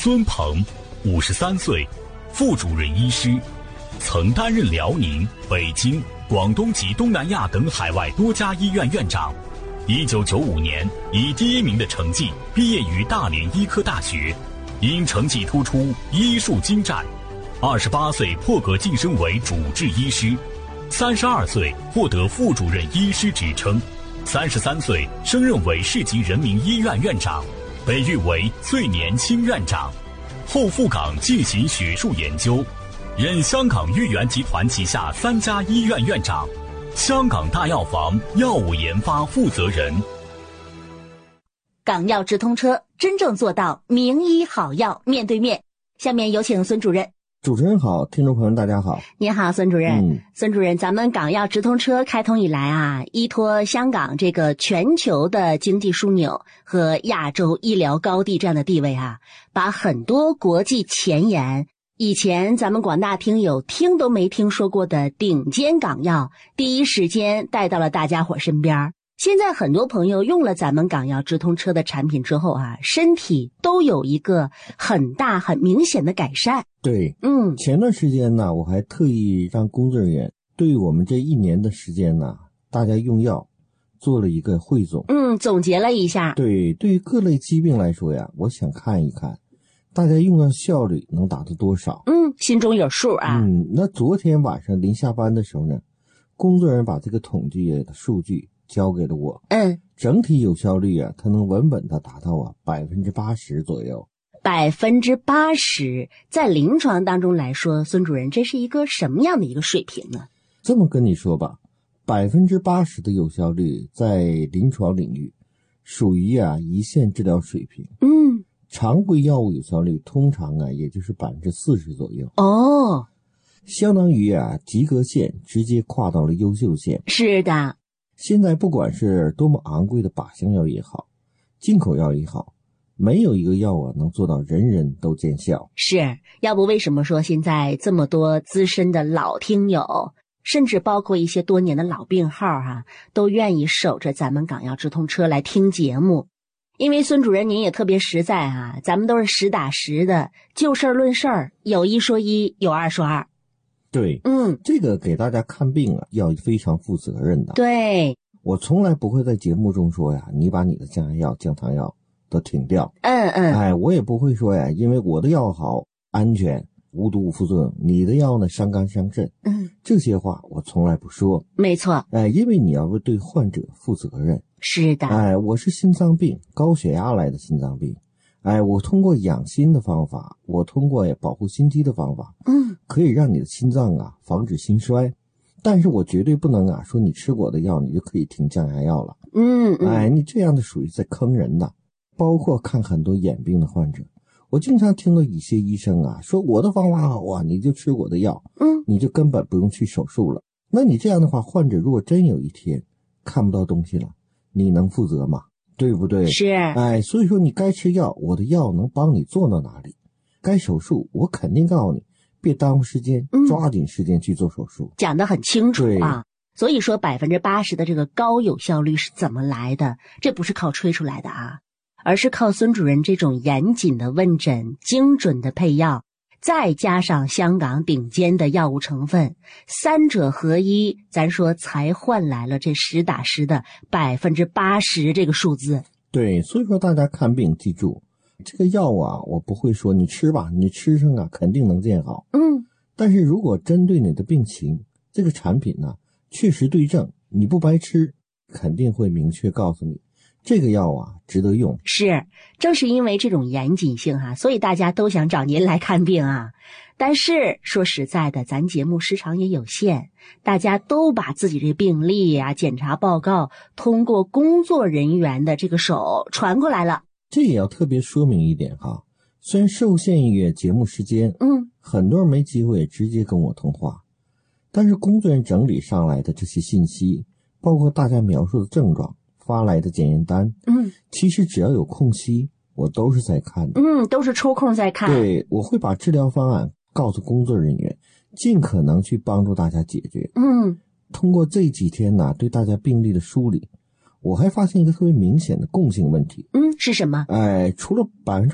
孙鹏，53岁，副主任医师，曾担任辽宁、北京、广东及东南亚等海外多家医院院长。1995年以第1名的成绩毕业于大连医科大学，因成绩突出，医术精湛。28岁破格晋升为主治医师，32岁获得副主任医师职称，33岁升任为市级人民医院院长，被誉为最年轻院长。后赴港进行学术研究，任香港豫园集团旗下3家医院院长，香港大药房药物研发负责人。 港药直通车，真正做到名医好药面对面。下面有请孙主任。 主持人好，听众朋友们大家好。 您好，孙主任。孙主任，咱们港药直通车开通以来啊，依托香港这个全球的经济枢纽和亚洲医疗高地这样的地位啊，把很多国际前沿，以前咱们广大听友听都没听说过的顶尖港药，第一时间带到了大家伙身边。现在很多朋友用了咱们港药直通车的产品之后啊，身体都有一个很大很明显的改善。 对，前段时间呢，我还特意让工作人员对我们这1年的时间呢，大家用药做了一个汇总。 总结了一下。 对，对于各类疾病来说呀，我想看一看大家用药效率能达到多少。 心中有数啊。 那昨天晚上临下班的时候呢，工作人员把这个统计的数据交给了我。整体有效率啊，它能稳稳的达到80%左右。 80%在临床当中来说，孙主任，这是一个什么样的一个水平呢？ 这么跟你说吧，80%的有效率在临床领域属于一线治疗水平。常规药物有效率通常也就是40%左右。相当于及格线直接跨到了优秀线。 是的。 现在不管是多么昂贵的靶向药也好，进口药也好，没有一个药能做到人人都见效。 是，要不为什么说现在这么多资深的老听友，甚至包括一些多年的老病号都愿意守着咱们港药直通车来听节目。因为孙主任您也特别实在咱们都是实打实的，就事论事儿，有一说一，有二说二。 对，这个给大家看病要非常负责任的。 对， 我从来不会在节目中说你把你的降压药、降糖药都停掉。我也不会说因为我的药好、安全、无毒无副作用，你的药呢伤肝伤肾。这些话我从来不说。 没错。 因为你要对患者负责任。 是的。 我是心脏病，高血压来的心脏病。我通过养心的方法，我通过保护心肌的方法，可以让你的心脏防止心衰。但是我绝对不能说你吃我的药你就可以停降压药了。你这样的属于在坑人的。包括看很多眼病的患者，我经常听到一些医生说我的方法好你就吃我的药，你就根本不用去手术了。那你这样的话，患者如果真有一天看不到东西了，你能负责吗？对不对？ 是。 所以说你该吃药，我的药能帮你做到哪里？该手术，我肯定告诉你，别耽误时间，抓紧时间去做手术。 讲得很清楚啊。所以说80%的这个高有效率是怎么来的？这不是靠吹出来的而是靠孙主任这种严谨的问诊、精准的配药，再加上香港顶尖的药物成分，三者合一，咱说才换来了这实打实的80%这个数字。 对，所以说大家看病记住，这个药我不会说你吃吧，你吃上肯定能见好。但是如果针对你的病情，这个产品确实对症，你不白吃，肯定会明确告诉你这个药值得用。 是，正是因为这种严谨性所以大家都想找您来看病但是说实在的，咱节目时长也有限，大家都把自己这病历检查报告通过工作人员的这个手传过来了。 这也要特别说明一点虽然受限于节目时间，很多人没机会直接跟我通话，但是工作人员整理上来的这些信息，包括大家描述的症状，发来的检验单，其实只要有空隙，我都是在看的。 都是抽空在看。 对，我会把治疗方案告诉工作人员，尽可能去帮助大家解决。通过这几天对大家病例的梳理，我还发现一个特别明显的共性问题。 是什么？ 除了